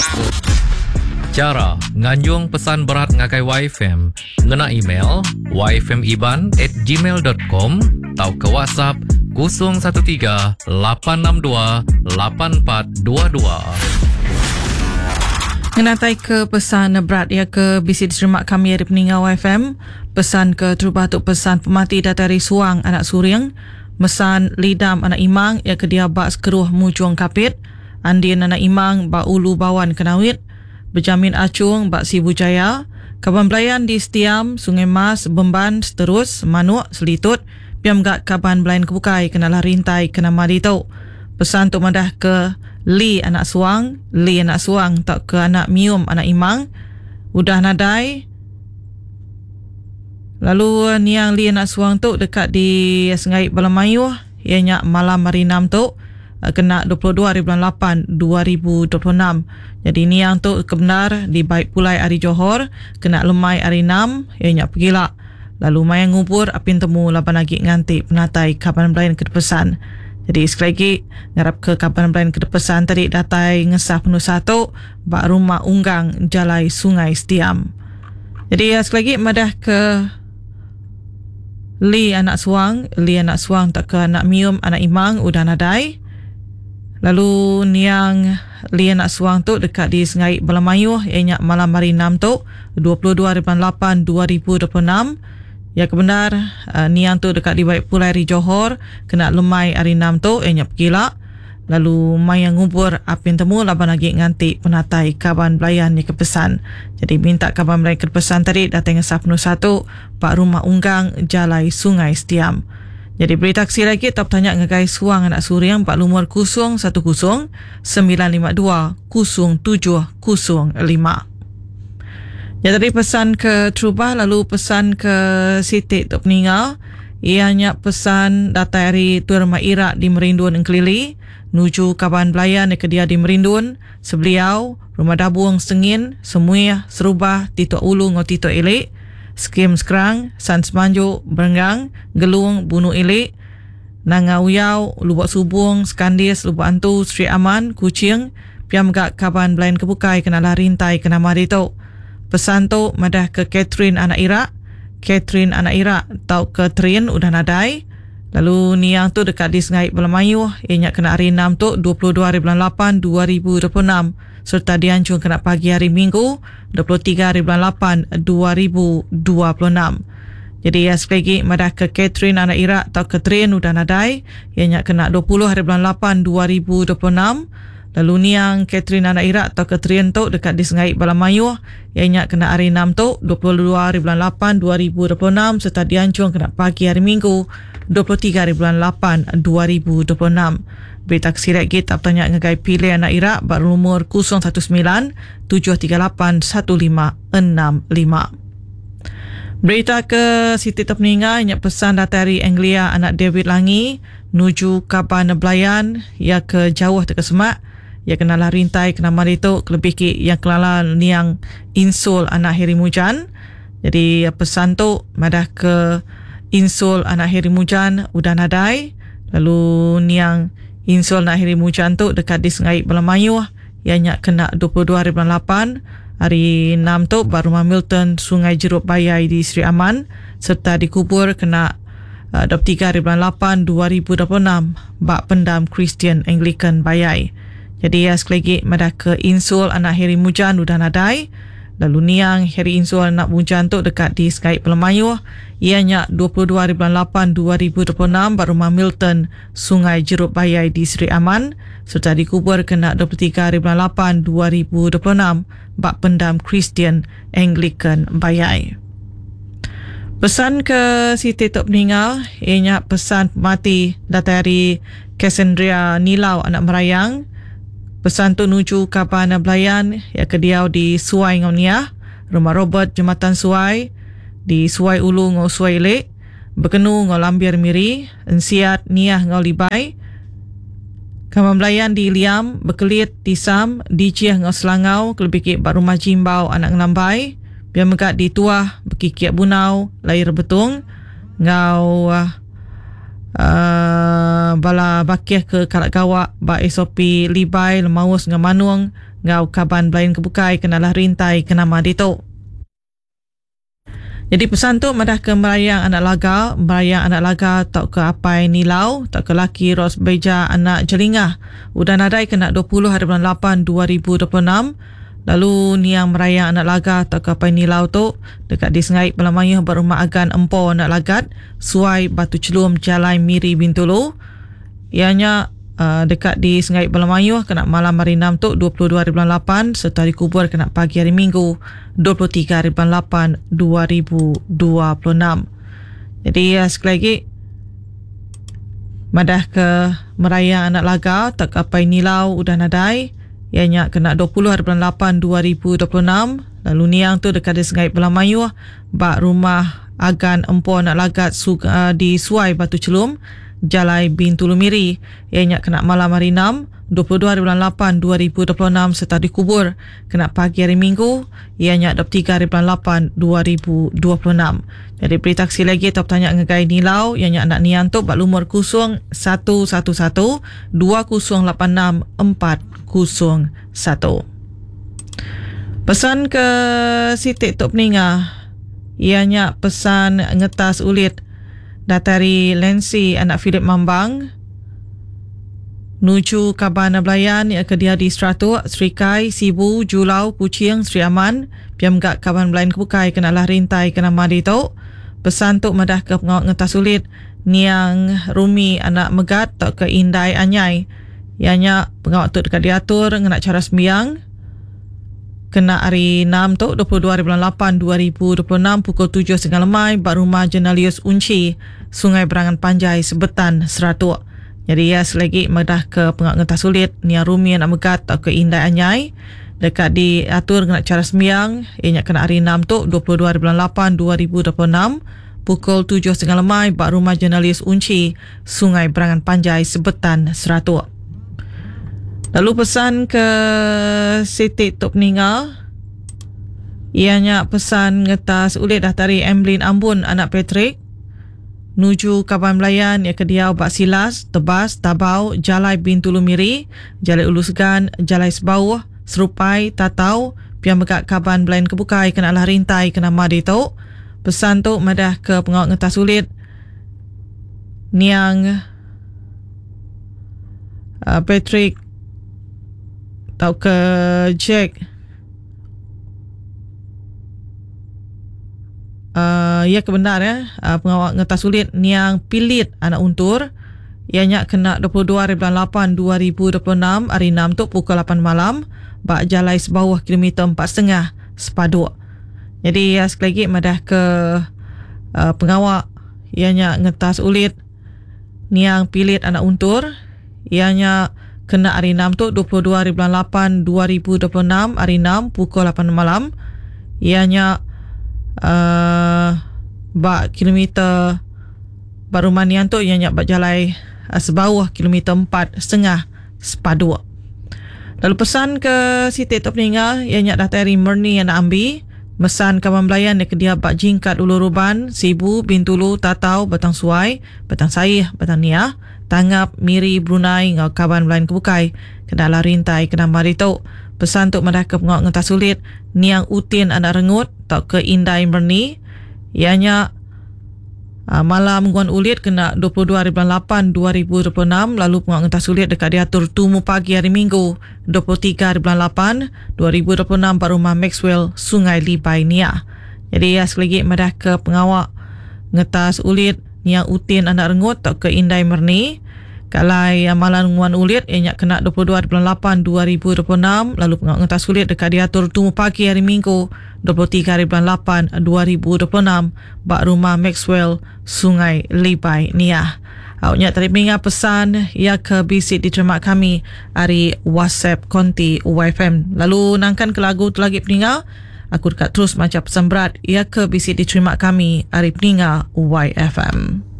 Cara nganjung pesan berat ngagai YFM ngena email yfmiban@gmail.com atau ke WhatsApp 013-862-8422. Ngenatai ke pesan berat ya ke bisi diterima kami dari peninggal YFM. Pesan ke terubah tu pesan pemati datari suang anak suring. Mesan lidam anak imang ya ke dia bak sekeruh mujuang kapit. Andin anak imang bak ulu bawan kenawit. Berjamin acung bak Sibu Jaya. Kaban belayan di Setiam, Sungai Mas, Bemban, Seterus, Manuk, Selitut. Piam gak kaban belayan kebukai kenalah rintai kena mari tau. Pesan tu madah ke Li anak suang tak ke anak mium anak imang udah nadai. Lalu niang Li anak suang tu dekat di Sengai Balamayu ianya malam hari 6 tu kena 22 hari bulan 8 2026. Jadi niang tu kebenar di Baik Pulai hari Johor kena lemai hari 6 ianya pergila. Lalu mayang ngubur apin temu laban lagi nganti penatai kapan belayan kedepesan. Jadi sekali lagi ngarap ke kapan belayan kedepesan tadi datai ngesah penuh satu bak rumah unggang jalai Sungai Setiam. Jadi sekali lagi madah ke Li anak suang tak ke anak mium anak imang udah nadai. Lalu niang Li anak suang tu dekat di Sengai Balamayu ianya malam hari 6 tu 22 hari 8 2026. Ya kebenar niang tu dekat di Baik Pulai di Johor kena lemai hari 6 tu ianya pergila. Lalu mai yang ngubur apin temu laban lagi nganti penatai kaban belayan ni kepesan. Jadi minta kaban belayan kepesan tadi datang ngesah penuh satu Pak Rumah Unggang Jalai Sungai Setiam. Jadi beri taksi lagi tak tanya ngagai suang anak suriang Pak Lumur 010 952 0705. Ya tadi pesan ke Trubah, lalu pesan ke Siti Tok Peninggal. Ianya pesan datang dari Tuan Rumah Irak di Merindun Engkelili, nuju kaban belayan ke dia di Merindun, sebeliau Rumah Dabung Sengin, Semuih, Serubah, Tito Ulu ngo Tito Ilik, Skim Sekerang, San Semanjuk, Berenggang, Gelung, Bunu Ilik, Nanga Uyau, Lubak Subung, Skandis, Lubak Antu, Sri Aman, Kuching, piam gak kaban belayan kebukai kenalah rintai kena mari tau. Pesan tu madah ke Catherine anak Irak tau ke Trin udah nadai. Lalu niang tu dekat di Sengai Balamayu ianya kena hari 6 tu 22 hari bulan 8 2026 serta diancung kena pagi hari Minggu 23 hari bulan 8 2026. Jadi sekali lagi madah ke Catherine anak Irak tau ke Trin udah nadai ianya kena 20 hari bulan 8 2026. Lalu niang Catherine anak Irak atau Ketrian tu dekat di Sengai Balamayu ianya kena hari 6 tu 22 hari bulan 8 2026 serta diancung kena pagi hari Minggu 23 hari bulan 8 2026. Berita kesirat kita tanya ngagai pilih anak Irak berumur 019 738 1565. Berita ke Siti Terpeninggal ianya pesan datang dari Anglia anak David Langi nuju kaban belayan ia ke jauh ke Semak. Ya kenalah rintai kena mari tu kelebih ki yang kelala niang Insul anak Heri Mujan. Jadi pesan tu madah ke Insul anak Heri Mujan udah nadai. Lalu niang Insul anak Heri Mujan tu dekat di Sengai Balamayu ianya kena 22 hari bulan 8. Hari 6 tu baru Milton Sungai Jeruk Bayai di Sri Aman serta dikubur kena 23 hari bulan 8 2026 bak pendam Kristian Anglican Bayai. Jadi sekali lagi madah ke Insul anak Heri Mujan udah nadai. Lalu niang Heri Insul anak Mujan tu dekat di Sengai Balamayu ianya 22 hari bulan 8 2026 baru Milton Sungai Jeruk Bayai di Sri Aman serta dikubur kena 23 hari bulan 8 2026 bak pendam Kristian Anglican Bayai. Pesan ke Siti Tok Peninggal ianya pesan mati datang dari Cassandra Nilau anak Merayang. Pesan tu nuju kapan belayan ya ke diau di Suai Ngoniah, Rumah Robert Jembatan Suai, di Suai Ulu ngau Suai Lek, Bekenu ngau Lambir Miri, Ensiat Niah ngau Libai, Kaman belayan di Liam, Bekelit di Sam, di Ciah ngau Selangau, kelebih Bak Rumah Jimbau anak Ngelambai, biar megat di Tuah, Bekikiak Bunau, Lahir Betung, ngau bala bakih ke Kalak Gawak ba SOP Libai Lemaus dengan Manuang ngau kaban belayan kebukai kenalah rintai kenama dito. Jadi pesan tu madah ke merayang anak laga tak ke apai nilau, tak ke laki ros beja anak jelingah. Udah nadai kena 20 hari bulan 8 2026. Lalu ni yang merayang anak laga tak ke apai nilau tu dekat di Sengait Belamayuh berumah agan empo anak lagat Suai Batu Celum Jalai Miri Bintulu. Ianya dekat di Sengait Belamayuh kena malam hari 6 tu 22 hari bulan 8 serta dikubur kena pagi hari Minggu 23 hari bulan 8 2026. Jadi sekali lagi madah ke merayang anak laga tak apai nilau udah nadai ianya kena 20 hari bulan 8 2026. Lalu niang tu dekat di Sengait Belamayuh bak rumah agan empo anak lagat di Suai Batu Celum Jalai Bintulu Miri ianya kena malam hari 6 22 hari bulan 8 2026 serta dikubur kena pagi hari Minggu ianya 23 hari bulan 8 2026. Jadi berita kesi lagi tak tanya ngegai nilau ianya anak nian tu bak lumur 0111 2086 401. Pesan ke Siti Tok Peningah ianya pesan ngetas ulit datari Lensi anak Philip Mambang nuju Kabana Belayan ia ke dia di Strato Serikai Sibu Julau Kuching Sri Aman piam gak Kaban Belayan kebukai kenalah rintai kena madi tu pesan tu madah ke pengawak ngetas sulit niang Rumi anak Megat tak ke Indai Anyai ianya pengawak tu dekat diatur ngena cara sembiang kena hari 6 tu 22 hari bulan 8 2026 pukul 7.30 lemai bak rumah Jenalius Unci Sungai Berangan Panjai Sebetan Seratuk. Jadi ya selagi madah ke pengak ngetas sulit Nia Rumi anak Megat tak ke Indai Anyai dekat diatur kena cara sembiang ianya kena hari 6 tu 22 hari bulan 8 2026 pukul 7.30 lemai bak rumah Jenalius Unci Sungai Berangan Panjai Sebetan Seratuk. Lalu pesan ke Siti Tok Peninggal ianya pesan ngetas ulit dahtari Emblin Ambun anak Patrick nuju Kaban Belayan ia ke Diau Bak Silas Tebas Tabau Jalai Bintulu Miri Jalai Ulu Segan Jalai Sebauh Serupai Tatau piam bekat Kaban Belayan kebukai kena lah rintai kena madi tu pesan tu madah ke pengawak ngetas ulit niang Patrick tau ke Jack ia kebenar pengawak ngetas sulit niang Pilit anak Untur ianya kena 22 hari bulan 8 2026 hari 6 tu pukul 8 malam bak Jalai Sebawah kilometer 4.5 Sepaduk. Jadi sekali lagi madah ke pengawak ianya ngetas ulit niang Pilit anak Untur ianya kena hari 6 tu 22 hari bulan 8 2026 hari 6 pukul 8 malam ianya bak kilometer baru manian tu ianya bak Jalai Sebawah kilometer 4.5 Sepaduk. Lalu pesan ke Siti Tok Peninggal ianya dahtari Murni anak Ambi mesan Kaban Belayan ke dia bak Jingkat Ulu Ruban Sibu Bintulu Tatau Batang Suai Batang Saih Batang Niah Tangap Miri Brunei ngau Kaban Belayan kebukai kedalah rintai kena mari tu pesan tu madah ke pengawak ngetas sulit niang Utin anak Rengut tak ke Indai Merni ianya malam guan ulit kena 22 hari bulan 8 2026 lalu pengawak ngetas sulit dekat diatur tumu pagi hari Minggu 23 hari bulan 8 2026 pada rumah Maxwell Sungai Lipai Niah. Jadi sekali lagi madah ke pengawak ngetas ulit niang Utin anak Rengut tak ke Indai Merni kalai amalan nguan ulit ianya kena 22 hari bulan 8 2026 lalu pengawak ngetas sulit dekat diatur tumu pagi hari Minggu 23 hari bulan 8 2026 bak rumah Maxwell Sungai Lipai Niah. Awaknya tadi mendengar pesan ia ke bisik diterima kami hari WhatsApp konti YFM. Lalu nangkan ke lagu tu lagi pendengar aku dekat terus macam pesan berat ia ke bisik diterima kami hari pendengar YFM.